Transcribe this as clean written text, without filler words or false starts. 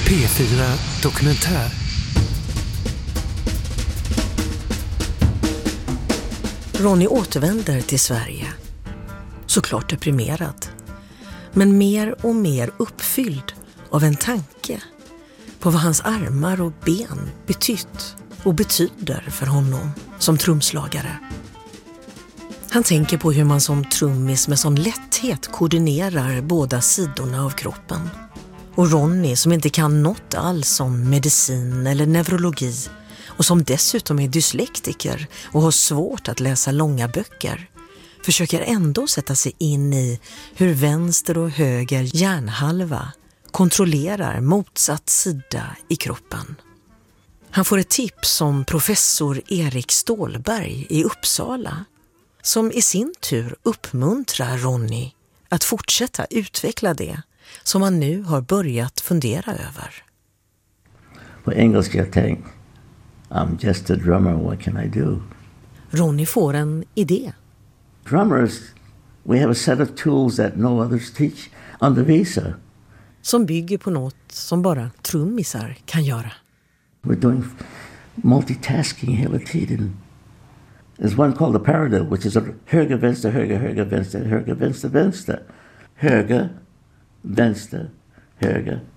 P4 Dokumentär. Ronny återvänder till Sverige. Såklart deprimerad. Men mer och mer uppfylld av en tanke på vad hans armar och ben betytt och betyder för honom som trumslagare. Han tänker på hur man som trummis med sån lätthet koordinerar båda sidorna av kroppen. Och Ronny, som inte kan något alls om medicin eller neurologi och som dessutom är dyslektiker och har svårt att läsa långa böcker, försöker ändå sätta sig in i hur vänster och höger hjärnhalva kontrollerar motsatt sida i kroppen. Han får ett tips om professor Erik Stålberg i Uppsala, som i sin tur uppmuntrar Ronny att fortsätta utveckla det som han nu har börjat fundera över. På engelska jag tänkte, I'm just a drummer, what can I do? Ronny får en idé. Drummers, we have a set of tools that no others teach, undervisar. Som bygger på något som bara trummisar kan göra. We're doing multitasking hela tiden. There's one called the paradiddle, which is a höger, vänster, höger, höger, vänster, höger, vänster, vänster. Höger, vänster, höger,